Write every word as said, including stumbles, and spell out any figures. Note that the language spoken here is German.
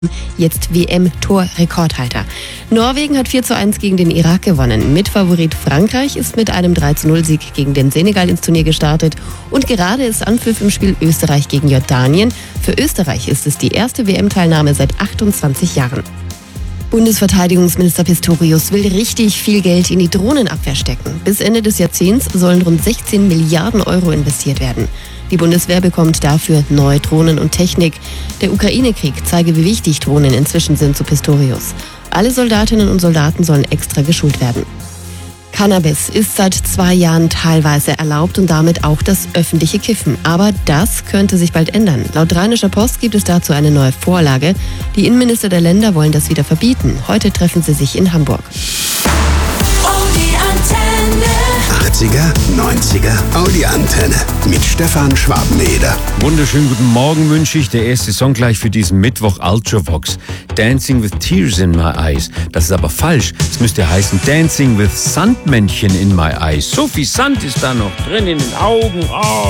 jetzt W M-Torrekordhalter. Norwegen hat vier zu eins gegen den Irak gewonnen. Mitfavorit Frankreich ist mit einem drei zu null Sieg gegen den Senegal ins Turnier gestartet. Und gerade ist Anpfiff im Spiel Österreich gegen Jordanien. Für Österreich ist es die erste W M-Teilnahme seit achtundzwanzig Jahren. Bundesverteidigungsminister Pistorius will richtig viel Geld in die Drohnenabwehr stecken. Bis Ende des Jahrzehnts sollen rund sechzehn Milliarden Euro investiert werden. Die Bundeswehr bekommt dafür neue Drohnen und Technik. Der Ukraine-Krieg zeige, wie wichtig Drohnen inzwischen sind, zu Pistorius. Alle Soldatinnen und Soldaten sollen extra geschult werden. Cannabis ist seit zwei Jahren teilweise erlaubt und damit auch das öffentliche Kiffen. Aber das könnte sich bald ändern. Laut Rheinischer Post gibt es dazu eine neue Vorlage. Die Innenminister der Länder wollen das wieder verbieten. Heute treffen sie sich in Hamburg. achtziger, neunziger Audi-Antenne mit Stefan Schwabeneder. Wunderschönen guten Morgen wünsche ich. Der erste Song gleich für diesen Mittwoch, Ultravox. Dancing with Tears in My Eyes. Das ist aber falsch. Es müsste heißen Dancing with Sandmännchen in My Eyes. So viel Sand ist da noch drin in den Augen. Oh.